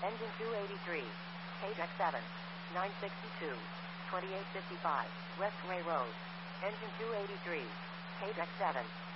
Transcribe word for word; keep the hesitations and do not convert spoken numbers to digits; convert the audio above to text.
Engine two eighty-three. K D E C seven. nine sixty-two. twenty-eight fifty-five. Westway Road. Engine two eighty-three. K D E C seven.